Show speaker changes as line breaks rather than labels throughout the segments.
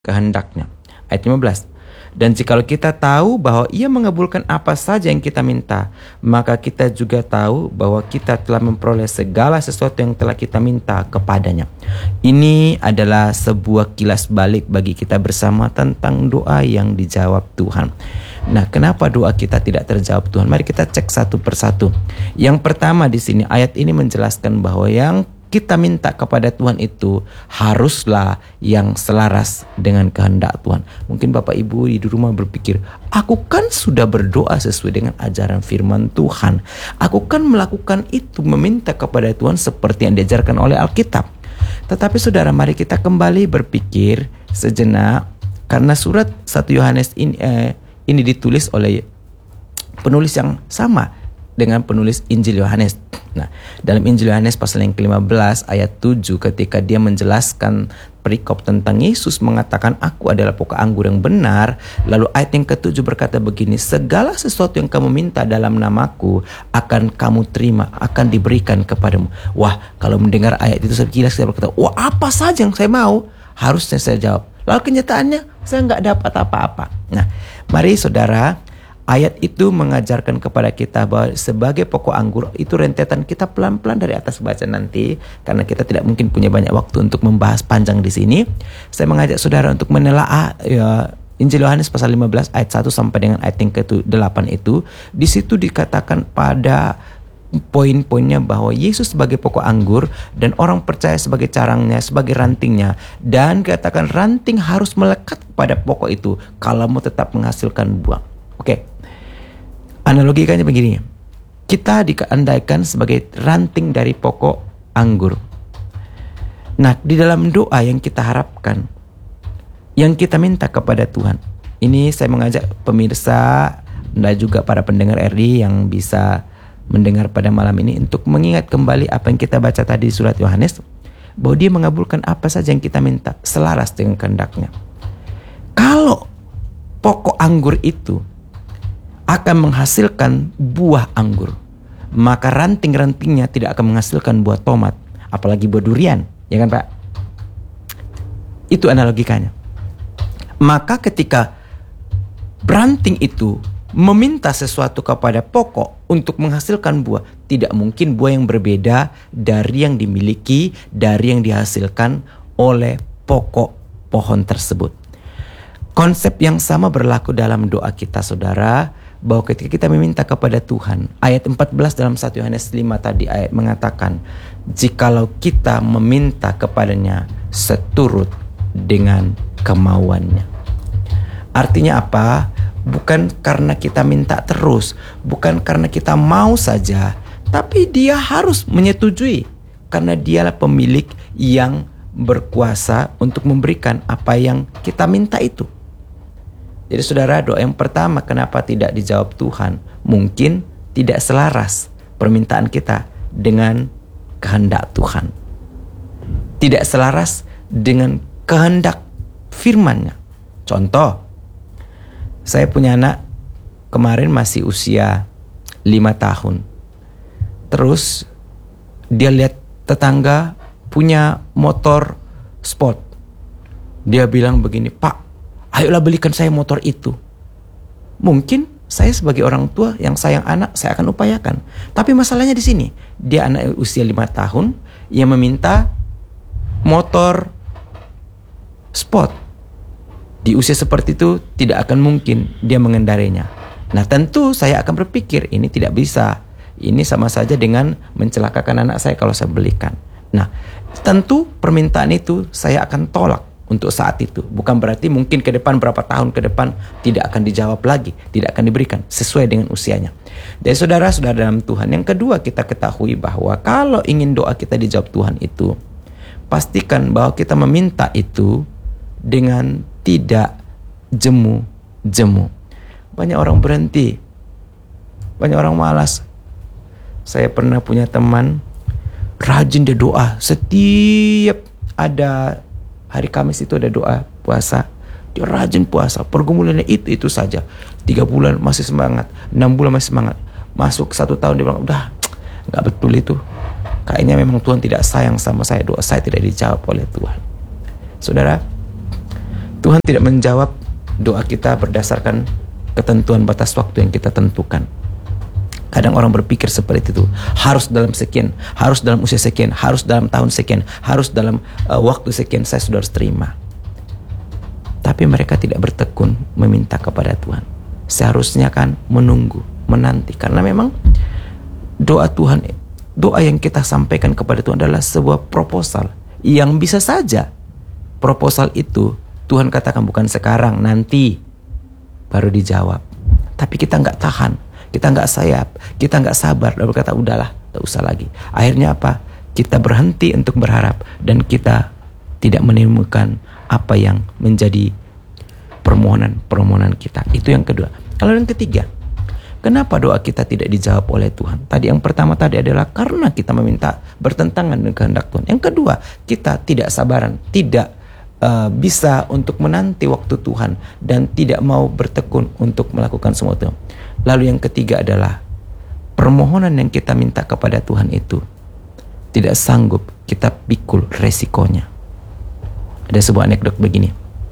kehendaknya. Ayat 15. Dan jikalau kita tahu bahwa Ia mengabulkan apa saja yang kita minta, maka kita juga tahu bahwa kita telah memperoleh segala sesuatu yang telah kita minta kepadanya. Ini adalah sebuah kilas balik bagi kita bersama tentang doa yang dijawab Tuhan. Nah, kenapa doa kita tidak terjawab Tuhan? Mari kita cek satu persatu. Yang pertama di sini ayat ini menjelaskan bahwa yang kita minta kepada Tuhan itu haruslah yang selaras dengan kehendak Tuhan. Mungkin Bapak Ibu di rumah berpikir, aku kan sudah berdoa sesuai dengan ajaran firman Tuhan. Aku kan melakukan itu, meminta kepada Tuhan seperti yang diajarkan oleh Alkitab. Tetapi saudara, mari kita kembali berpikir sejenak, karena surat 1 Yohanes ini ditulis oleh penulis yang sama dengan penulis Injil Yohanes. Nah, dalam Injil Yohanes pasal yang ke-15 ayat 7, ketika dia menjelaskan perikop tentang Yesus mengatakan, aku adalah pokok anggur yang benar. Lalu ayat yang ke-7 berkata begini, segala sesuatu yang kamu minta dalam namaku akan kamu terima, akan diberikan kepadamu. Wah, kalau mendengar ayat itu sekilas saya berkata, wah, apa saja yang saya mau, harusnya saya jawab. Lalu kenyataannya saya nggak dapat apa-apa. Nah, mari saudara, ayat itu mengajarkan kepada kita bahwa sebagai pokok anggur, itu rentetan kita pelan-pelan dari atas baca nanti, karena kita tidak mungkin punya banyak waktu untuk membahas panjang di sini. Saya mengajak saudara untuk menelaah Injil Yohanes pasal 15 ayat 1 sampai dengan ayat yang ke-8 itu. Di situ dikatakan pada poin-poinnya bahwa Yesus sebagai pokok anggur dan orang percaya sebagai carangnya, sebagai rantingnya, dan katakan ranting harus melekat pada pokok itu kalau mau tetap menghasilkan buah. Oke. Analogikannya begini, kita diandaikan sebagai ranting dari pokok anggur. Nah, di dalam doa yang kita harapkan, yang kita minta kepada Tuhan, ini saya mengajak pemirsa dan juga para pendengar RD yang bisa mendengar pada malam ini untuk mengingat kembali apa yang kita baca tadi di surat Yohanes, bahwa Dia mengabulkan apa saja yang kita minta selaras dengan kehendaknya. Kalau pokok anggur itu akan menghasilkan buah anggur, maka ranting-rantingnya tidak akan menghasilkan buah tomat, apalagi buah durian, ya kan Pak? Itu analogikanya. Maka ketika ranting itu meminta sesuatu kepada pokok untuk menghasilkan buah, tidak mungkin buah yang berbeda dari yang dimiliki, dari yang dihasilkan oleh pokok pohon tersebut. Konsep yang sama berlaku dalam doa kita, saudara, bahwa ketika kita meminta kepada Tuhan, ayat 14 dalam 1 Yohanes 5 tadi ayat mengatakan, jikalau kita meminta kepadanya seturut dengan kemauannya. Artinya apa? Bukan karena kita minta terus, bukan karena kita mau saja, tapi Dia harus menyetujui, karena Dialah pemilik yang berkuasa untuk memberikan apa yang kita minta itu. Jadi saudara, doa yang pertama kenapa tidak dijawab Tuhan, mungkin tidak selaras permintaan kita dengan kehendak Tuhan. Tidak selaras dengan kehendak firman-Nya. Contoh, saya punya anak kemarin masih usia 5 tahun. Terus dia lihat tetangga punya motor sport. Dia bilang begini, Pak, ayolah belikan saya motor itu. Mungkin saya sebagai orang tua yang sayang anak, saya akan upayakan. Tapi masalahnya di sini, dia anak usia 5 tahun yang meminta motor sport. Di usia seperti itu tidak akan mungkin dia mengendarinya. Nah, tentu saya akan berpikir ini tidak bisa. Ini sama saja dengan mencelakakan anak saya kalau saya belikan. Nah, tentu permintaan itu saya akan tolak untuk saat itu. Bukan berarti mungkin ke depan, berapa tahun ke depan tidak akan dijawab lagi, tidak akan diberikan sesuai dengan usianya. Dan saudara-saudara dalam Tuhan, yang kedua kita ketahui bahwa kalau ingin doa kita dijawab Tuhan itu, pastikan bahwa kita meminta itu dengan tidak jemu-jemu. Banyak orang berhenti, banyak orang malas. Saya pernah punya teman rajin dia doa. Setiap ada hari Kamis itu ada doa puasa, dia rajin puasa. Pergumulannya itu saja. 3 bulan masih semangat, 6 bulan masih semangat. Masuk 1 tahun dia bilang, udah gak betul itu. Kayaknya memang Tuhan tidak sayang sama saya, doa saya tidak dijawab oleh Tuhan. Saudara, Tuhan tidak menjawab doa kita berdasarkan ketentuan batas waktu yang kita tentukan. Kadang orang berpikir seperti itu, harus dalam sekian, harus dalam usia sekian, harus dalam tahun sekian, harus dalam waktu sekian saya sudah harus terima. Tapi mereka tidak bertekun meminta kepada Tuhan. Seharusnya kan menunggu, menanti. Karena memang doa Tuhan, doa yang kita sampaikan kepada Tuhan adalah sebuah proposal yang bisa saja proposal itu Tuhan katakan bukan sekarang, nanti baru dijawab. Tapi kita nggak tahan, kita nggak sayap, kita nggak sabar, lalu berkata udahlah, tak usah lagi. Akhirnya apa? Kita berhenti untuk berharap dan kita tidak menemukan apa yang menjadi permohonan kita. Itu yang kedua. Kalau yang ketiga, kenapa doa kita tidak dijawab oleh Tuhan? Tadi yang pertama tadi adalah karena kita meminta bertentangan dengan kehendak Tuhan. Yang kedua, kita tidak sabaran, tidak bisa untuk menanti waktu Tuhan dan tidak mau bertekun untuk melakukan semua itu. Lalu yang ketiga adalah permohonan yang kita minta kepada Tuhan itu tidak sanggup kita pikul resikonya. Ada sebuah anekdot begini.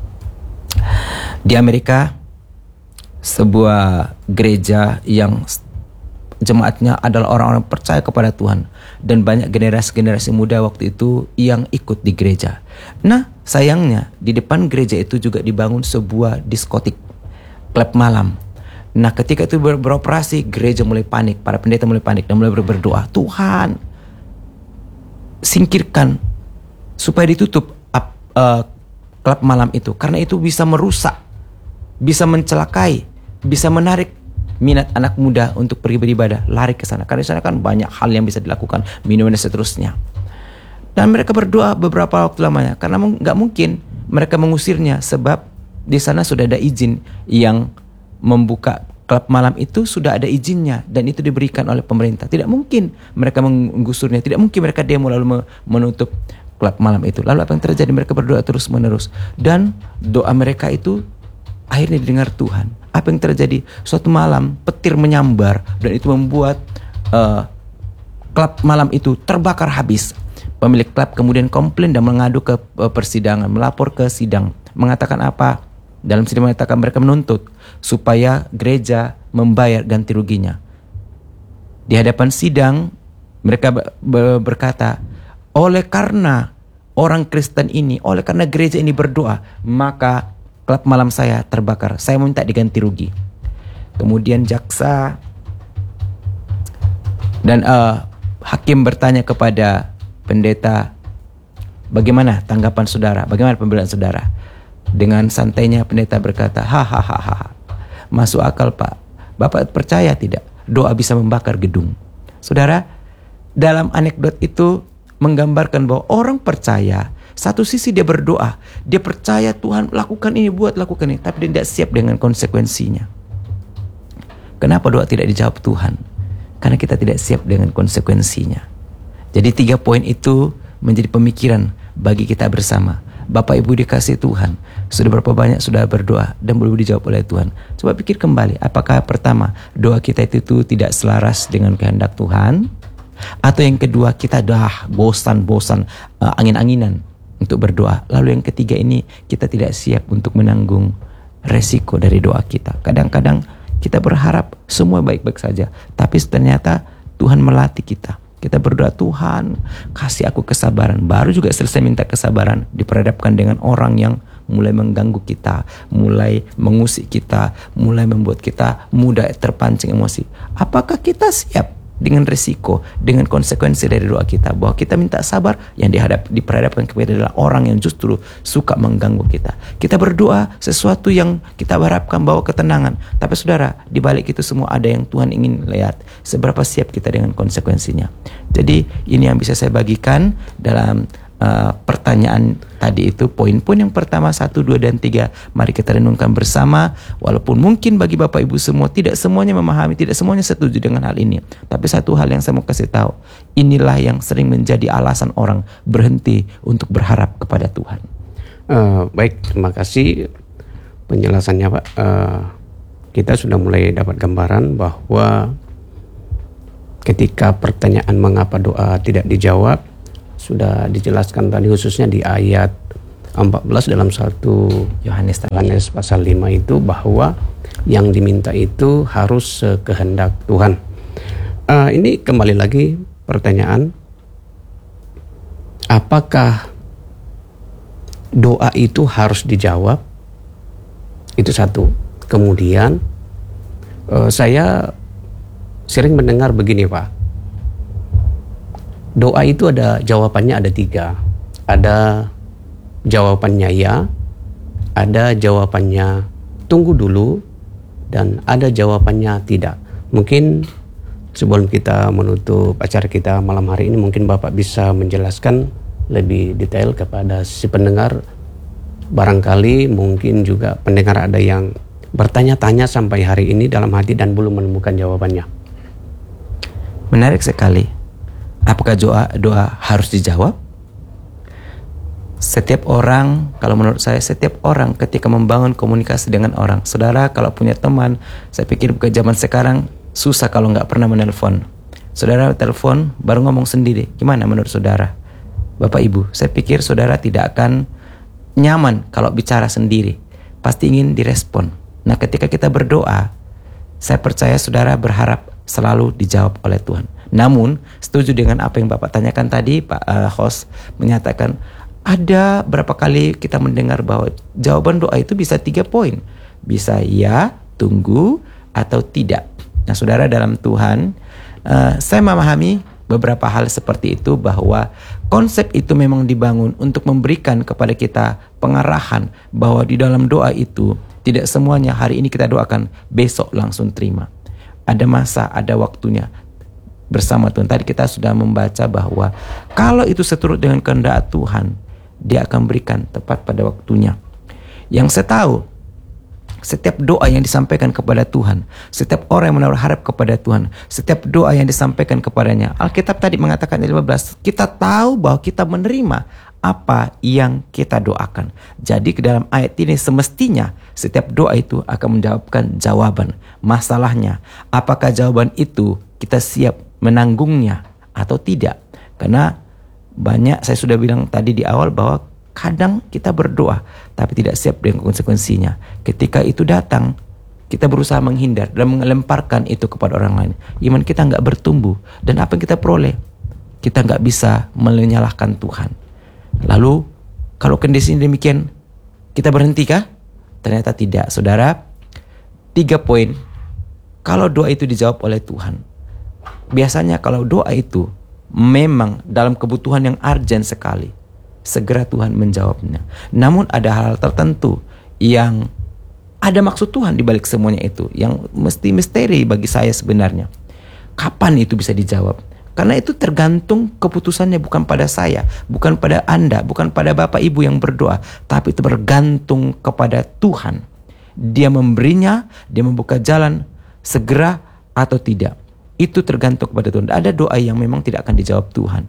Di Amerika, sebuah gereja yang jemaatnya adalah orang-orang percaya kepada Tuhan dan banyak generasi-generasi muda waktu itu yang ikut di gereja. Nah, sayangnya di depan gereja itu juga dibangun sebuah diskotik, klub malam. Nah, ketika itu beroperasi, gereja mulai panik, para pendeta mulai panik dan mulai berdoa, Tuhan, singkirkan supaya ditutup klub malam itu, karena itu bisa merusak, bisa mencelakai, bisa menarik minat anak muda untuk pergi beribadah, lari ke sana. Karena di sana kan banyak hal yang bisa dilakukan, minum dan seterusnya. Dan mereka berdoa beberapa waktu lamanya, karena nggak mungkin mereka mengusirnya, sebab di sana sudah ada izin yang membuka klub malam itu, sudah ada izinnya dan itu diberikan oleh pemerintah. Tidak mungkin mereka menggusurnya, tidak mungkin mereka demo lalu menutup klub malam itu. Lalu apa yang terjadi? Mereka berdoa terus menerus dan doa mereka itu akhirnya didengar Tuhan. Apa yang terjadi? Suatu malam petir menyambar dan itu membuat klub malam itu terbakar habis. Pemilik klub kemudian komplain dan mengadu ke persidangan, melapor ke sidang. Mengatakan apa? Dalam sidang mengatakan mereka menuntut supaya gereja membayar ganti ruginya. Di hadapan sidang mereka berkata, oleh karena orang Kristen ini, oleh karena gereja ini berdoa, maka klub malam saya terbakar. Saya minta diganti rugi. Kemudian jaksa dan hakim bertanya kepada pendeta, bagaimana tanggapan saudara? Bagaimana pembelaan saudara? Dengan santainya pendeta berkata, hahaha, masuk akal Pak. Bapak percaya tidak? Doa bisa membakar gedung. Saudara, dalam anekdot itu menggambarkan bahwa orang percaya, satu sisi dia berdoa, dia percaya Tuhan lakukan ini, lakukan ini, tapi dia tidak siap dengan konsekuensinya. Kenapa doa tidak dijawab Tuhan? Karena kita tidak siap dengan konsekuensinya. Jadi 3 poin itu menjadi pemikiran bagi kita bersama. Bapak Ibu dikasih Tuhan, sudah berapa banyak sudah berdoa dan belum dijawab oleh Tuhan. Coba pikir kembali, apakah pertama doa kita itu tidak selaras dengan kehendak Tuhan? Atau yang kedua kita dah bosan-bosan, angin-anginan untuk berdoa. Lalu yang ketiga ini kita tidak siap untuk menanggung resiko dari doa kita. Kadang-kadang kita berharap semua baik-baik saja, tapi ternyata Tuhan melatih kita. Kita berdoa, Tuhan kasih aku kesabaran. Baru juga selesai minta kesabaran, diperhadapkan dengan orang yang mulai mengganggu kita, mulai mengusik kita, mulai membuat kita mudah terpancing emosi. Apakah kita siap dengan risiko, dengan konsekuensi dari doa kita, bahwa kita minta sabar, yang diperhadapkan kepada adalah orang yang justru suka mengganggu kita. Kita berdoa sesuatu yang kita harapkan bawa ketenangan, tapi saudara, di balik itu semua ada yang Tuhan ingin lihat, seberapa siap kita dengan konsekuensinya. Jadi ini yang bisa saya bagikan dalam pertanyaan tadi itu, poin-poin yang pertama 1, 2, dan 3. Mari kita renungkan bersama. Walaupun mungkin bagi Bapak Ibu semua tidak semuanya memahami, tidak semuanya setuju dengan hal ini, tapi satu hal yang saya mau kasih tahu, inilah yang sering menjadi alasan orang berhenti untuk berharap kepada Tuhan.
Baik, terima kasih penjelasannya Pak. Kita sudah mulai dapat gambaran bahwa ketika pertanyaan mengapa doa tidak dijawab sudah dijelaskan tadi, khususnya di ayat 14 dalam 1 Yohanes pasal 5 itu bahwa yang diminta itu harus kehendak Tuhan. Ini kembali lagi pertanyaan, apakah doa itu harus dijawab? Itu satu. Kemudian saya sering mendengar begini, Pak. Doa itu ada jawabannya, ada 3. Ada jawabannya ya, ada jawabannya tunggu dulu, dan ada jawabannya tidak. Mungkin sebelum kita menutup acara kita malam hari ini, mungkin Bapak bisa menjelaskan lebih detail kepada si pendengar. Barangkali mungkin juga pendengar ada yang bertanya-tanya sampai hari ini dalam hati dan belum menemukan jawabannya.
Menarik sekali. Apakah doa harus dijawab? Setiap orang, kalau menurut saya, setiap orang ketika membangun komunikasi dengan orang, saudara kalau punya teman, saya pikir bukan zaman sekarang susah kalau nggak pernah menelpon. Saudara telepon baru ngomong sendiri. Gimana menurut saudara? Bapak Ibu, saya pikir saudara tidak akan nyaman kalau bicara sendiri. Pasti ingin direspon. Nah, ketika kita berdoa, saya percaya saudara berharap selalu dijawab oleh Tuhan. Namun, setuju dengan apa yang Bapak tanyakan tadi, Pak host menyatakan ada berapa kali kita mendengar bahwa jawaban doa itu bisa 3 poin. Bisa ya, tunggu, atau tidak. Nah, saudara dalam Tuhan, saya memahami beberapa hal seperti itu, bahwa konsep itu memang dibangun untuk memberikan kepada kita pengarahan bahwa di dalam doa itu tidak semuanya hari ini kita doakan, besok langsung terima. Ada masa, ada waktunya bersama Tuhan. Tadi kita sudah membaca bahwa kalau itu seturut dengan kehendak Tuhan, Dia akan berikan tepat pada waktunya. Yang saya tahu, setiap doa yang disampaikan kepada Tuhan, setiap orang yang menaruh harap kepada Tuhan, setiap doa yang disampaikan kepadanya, Alkitab tadi mengatakan di 15, kita tahu bahwa kita menerima apa yang kita doakan. Jadi ke dalam ayat ini semestinya setiap doa itu akan menjawabkan jawaban. Masalahnya, apakah jawaban itu kita siap menanggungnya atau tidak? Karena banyak, saya sudah bilang tadi di awal bahwa kadang kita berdoa tapi tidak siap dengan konsekuensinya. Ketika itu datang, kita berusaha menghindar dan melemparkan itu kepada orang lain. Iman kita nggak bertumbuh, dan apa yang kita peroleh, kita nggak bisa menyalahkan Tuhan. Lalu kalau kondisi demikian, kita berhentikah? Ternyata tidak, saudara. 3 poin. Kalau doa itu dijawab oleh Tuhan, biasanya kalau doa itu memang dalam kebutuhan yang urgent sekali, segera Tuhan menjawabnya. Namun ada hal tertentu yang ada maksud Tuhan di balik semuanya itu, yang mesti misteri bagi saya sebenarnya. Kapan itu bisa dijawab? Karena itu tergantung keputusannya, bukan pada saya, bukan pada Anda, bukan pada Bapak Ibu yang berdoa, tapi itu bergantung kepada Tuhan. Dia memberinya, Dia membuka jalan segera atau tidak. Itu tergantung kepada Tuhan. Ada doa yang memang tidak akan dijawab Tuhan.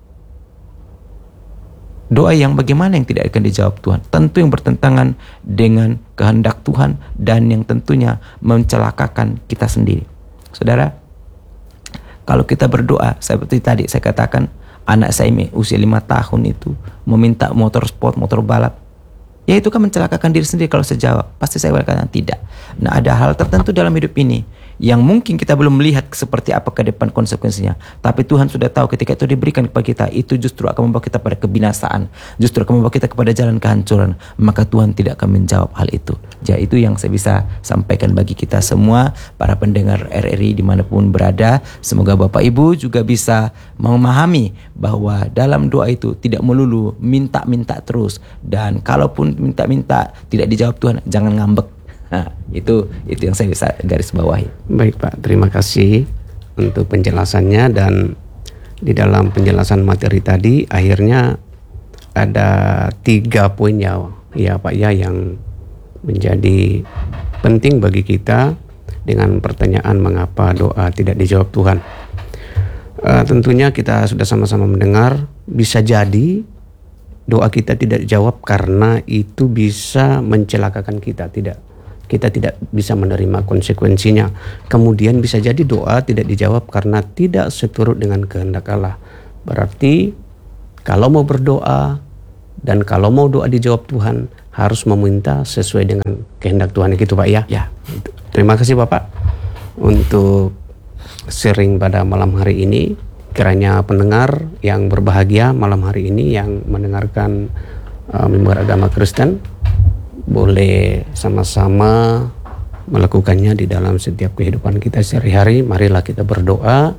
Doa yang bagaimana yang tidak akan dijawab Tuhan? Tentu yang bertentangan dengan kehendak Tuhan dan yang tentunya mencelakakan kita sendiri. Saudara, kalau kita berdoa, seperti tadi saya katakan, anak saya usia 5 tahun itu meminta motor sport, motor balap, ya itu kan mencelakakan diri sendiri. Kalau saya jawab, pasti saya katakan tidak. Nah, ada hal tertentu dalam hidup ini yang mungkin kita belum melihat seperti apa ke depan konsekuensinya, tapi Tuhan sudah tahu ketika itu diberikan kepada kita, itu justru akan membawa kita pada kebinasaan, justru akan membawa kita kepada jalan kehancuran. Maka Tuhan tidak akan menjawab hal itu. Jadi itu yang saya bisa sampaikan bagi kita semua, para pendengar RRI dimanapun berada. Semoga Bapak Ibu juga bisa memahami bahwa dalam doa itu tidak melulu minta-minta terus, dan kalaupun minta-minta tidak dijawab Tuhan, jangan ngambek. Nah, itu yang saya bisa garis bawahi.
Baik Pak, terima kasih untuk penjelasannya. Dan di dalam penjelasan materi tadi akhirnya ada 3 poin ya Pak ya, yang menjadi penting bagi kita dengan pertanyaan mengapa doa tidak dijawab Tuhan. Tentunya kita sudah sama-sama mendengar, bisa jadi doa kita tidak dijawab karena itu bisa mencelakakan kita, kita tidak bisa menerima konsekuensinya. Kemudian bisa jadi doa tidak dijawab karena tidak seturut dengan kehendak Allah. Berarti kalau mau berdoa, Dan kalau mau doa dijawab Tuhan, harus meminta sesuai dengan kehendak Tuhan, gitu Pak ya.
Ya.
Terima kasih Bapak untuk sharing pada malam hari ini. Kiranya pendengar yang berbahagia malam hari ini yang mendengarkan mimbar agama Kristen boleh sama-sama melakukannya di dalam setiap kehidupan kita sehari-hari. Marilah kita berdoa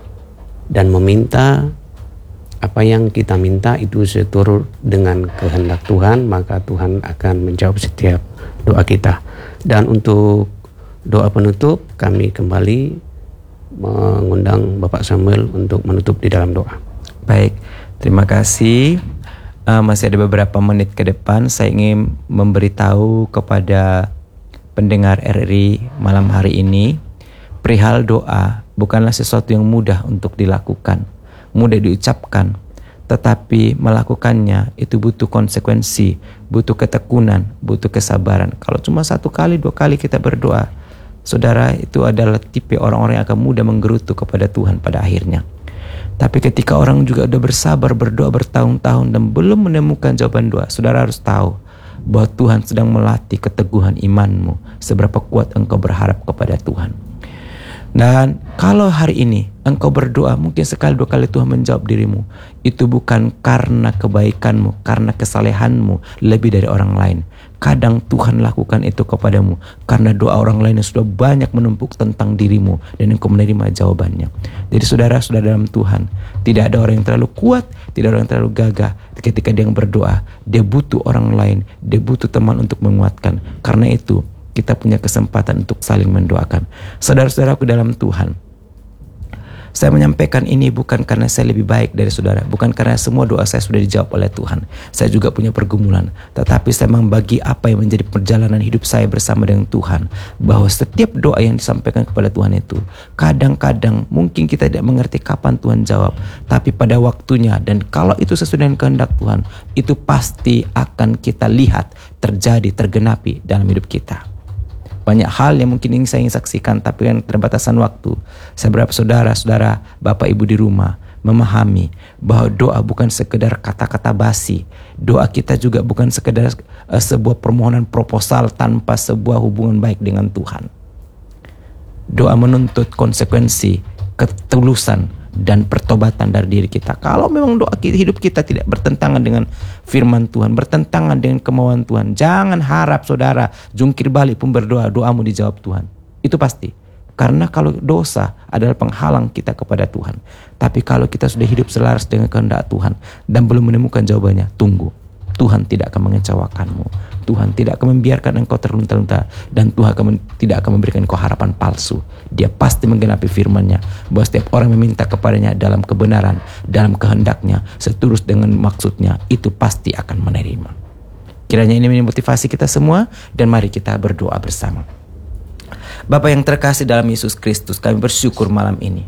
dan meminta apa yang kita minta itu seturut dengan kehendak Tuhan, maka Tuhan akan menjawab setiap doa kita. Dan untuk doa penutup, kami kembali mengundang Bapak Samuel untuk menutup di dalam doa.
Baik, terima kasih. Masih ada beberapa menit ke depan, saya ingin memberitahu kepada pendengar RRI malam hari ini, perihal doa bukanlah sesuatu yang mudah untuk dilakukan, mudah diucapkan, tetapi melakukannya itu butuh konsekuensi, butuh ketekunan, butuh kesabaran. Kalau cuma 1 kali, 2 kali kita berdoa, saudara, itu adalah tipe orang-orang yang akan mudah menggerutu kepada Tuhan pada akhirnya. Tapi ketika orang juga udah bersabar berdoa bertahun-tahun dan belum menemukan jawaban doa, saudara harus tahu bahwa Tuhan sedang melatih keteguhan imanmu, seberapa kuat engkau berharap kepada Tuhan. Dan kalau hari ini engkau berdoa, mungkin sekali 2 kali Tuhan menjawab dirimu, itu bukan karena kebaikanmu, karena kesalehanmu lebih dari orang lain. Kadang Tuhan lakukan itu kepadamu karena doa orang lain yang sudah banyak menumpuk tentang dirimu dan engkau menerima jawabannya. Jadi saudara-saudara dalam Tuhan, tidak ada orang yang terlalu kuat, tidak ada orang yang terlalu gagah. Ketika dia berdoa, dia butuh orang lain, dia butuh teman untuk menguatkan. Karena itu kita punya kesempatan untuk saling mendoakan. Saudara-saudaraku dalam Tuhan, saya menyampaikan ini bukan karena saya lebih baik dari saudara, bukan karena semua doa saya sudah dijawab oleh Tuhan. Saya juga punya pergumulan, tetapi saya membagi apa yang menjadi perjalanan hidup saya bersama dengan Tuhan, bahwa setiap doa yang disampaikan kepada Tuhan itu, kadang-kadang mungkin kita tidak mengerti kapan Tuhan jawab, tapi pada waktunya, dan kalau itu sesuai dengan kehendak Tuhan, itu pasti akan kita lihat terjadi, tergenapi dalam hidup kita. Banyak hal yang mungkin saya ingin saksikan, tapi dengan keterbatasan waktu, saya berharap saudara-saudara, bapak ibu di rumah memahami bahwa doa bukan sekedar kata-kata basi. Doa kita juga bukan sekedar sebuah permohonan proposal tanpa sebuah hubungan baik dengan Tuhan. Doa menuntut konsekuensi, ketulusan, dan pertobatan dari diri kita. Kalau memang doa kita, hidup kita tidak bertentangan dengan firman Tuhan, bertentangan dengan kemauan Tuhan, jangan harap saudara jungkir balik pun berdoa, doamu dijawab Tuhan. Itu pasti. Karena kalau dosa adalah penghalang kita kepada Tuhan. Tapi kalau kita sudah hidup selaras dengan kehendak Tuhan dan belum menemukan jawabannya, tunggu. Tuhan tidak akan mengecewakanmu. Tuhan tidak akan membiarkan engkau terlunta-lunta, dan Tuhan tidak akan memberikan engkau harapan palsu. Dia pasti menggenapi firman-Nya bahwa setiap orang meminta kepadanya dalam kebenaran, dalam kehendaknya, seturut dengan maksudnya, itu pasti akan menerima. Kiranya ini memotivasi kita semua, dan mari kita berdoa bersama. Bapa yang terkasih dalam Yesus Kristus, kami bersyukur malam ini.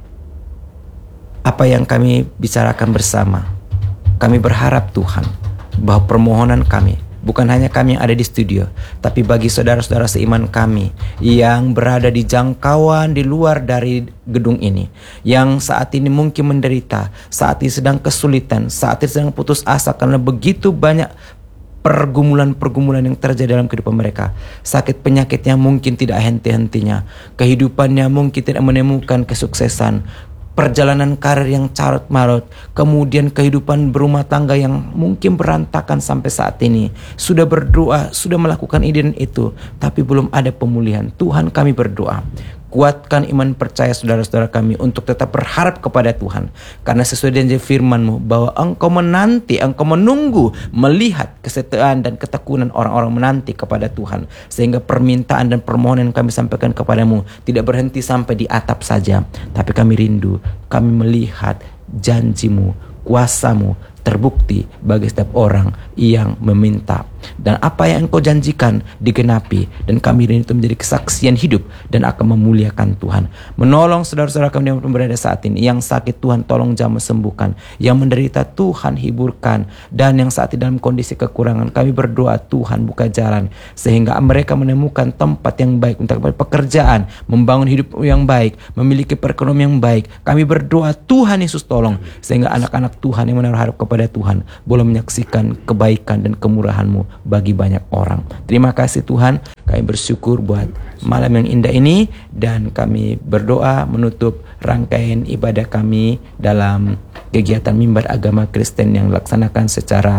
Apa yang kami bicarakan bersama, kami berharap Tuhan bahwa permohonan kami, bukan hanya kami yang ada di studio, tapi bagi saudara-saudara seiman kami yang berada di jangkauan di luar dari gedung ini, yang saat ini mungkin menderita, saat ini sedang kesulitan, saat ini sedang putus asa karena begitu banyak pergumulan-pergumulan yang terjadi dalam kehidupan mereka. Sakit penyakitnya mungkin tidak henti-hentinya, kehidupannya mungkin tidak menemukan kesuksesan, perjalanan karir yang carut marut, kemudian kehidupan berumah tangga yang mungkin berantakan sampai saat ini. Sudah berdoa, sudah melakukan ini dan itu, tapi belum ada pemulihan. Tuhan, kami berdoa, kuatkan iman percaya saudara-saudara kami untuk tetap berharap kepada Tuhan. Karena sesuai dengan firman-Mu bahwa Engkau menanti, Engkau menunggu, melihat kesetiaan dan ketekunan orang-orang menanti kepada Tuhan. Sehingga permintaan dan permohonan yang kami sampaikan kepadamu tidak berhenti sampai di atap saja. Tapi kami rindu, kami melihat janji-Mu, kuasa-Mu terbukti bagi setiap orang yang meminta. dan apa yang Engkau janjikan digenapi, dan kami ini itu menjadi kesaksian hidup dan akan memuliakan Tuhan. Menolong saudara-saudara kami yang berada saat ini, yang sakit Tuhan tolong jamah sembuhkan, yang menderita Tuhan hiburkan, dan yang saat ini dalam kondisi kekurangan kami berdoa Tuhan buka jalan sehingga mereka menemukan tempat yang baik untuk pekerjaan, membangun hidup yang baik, memiliki perekonomian yang baik. Kami berdoa Tuhan Yesus tolong sehingga anak-anak Tuhan yang menaruh harap kepada Tuhan boleh menyaksikan kebaikan dan kemurahan-Mu bagi banyak orang. Terima kasih Tuhan, kami bersyukur buat malam yang indah ini, dan kami berdoa menutup rangkaian ibadah kami dalam kegiatan Mimbar Agama Kristen yang dilaksanakan secara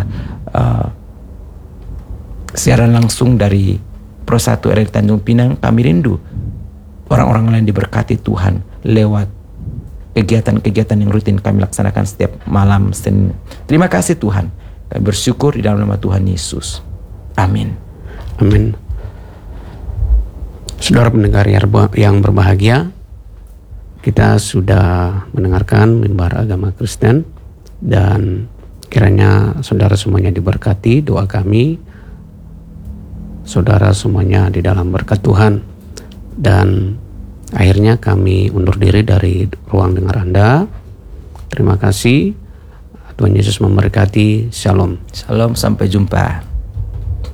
siaran langsung dari Pro 1 RRI Tanjung Pinang. Kami rindu orang-orang lain diberkati Tuhan lewat kegiatan-kegiatan yang rutin kami laksanakan setiap malam Senin. Terima kasih Tuhan. Kami bersyukur di dalam nama Tuhan Yesus. Amin.
Amin. Saudara pendengar yang berbahagia, kita sudah mendengarkan Mimbar Agama Kristen, dan kiranya saudara semuanya diberkati. Doa kami, saudara semuanya di dalam berkat Tuhan. Dan akhirnya kami undur diri dari ruang dengar Anda. Terima kasih. Tuhan Yesus memberkati. Shalom.
Shalom, sampai jumpa.